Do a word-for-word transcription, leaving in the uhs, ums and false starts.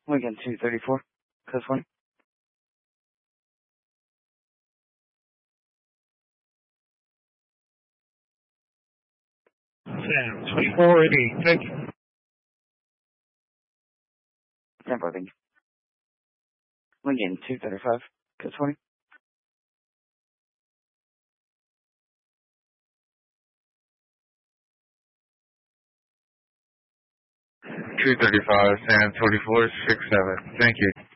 Lincoln two thirty-four, code twenty. Sam, twenty-four eighty, thank you. ten four, thank you. Lincoln two thirty-five, code twenty. two thirty-five, Sam, twenty-four sixty-seven, thank you.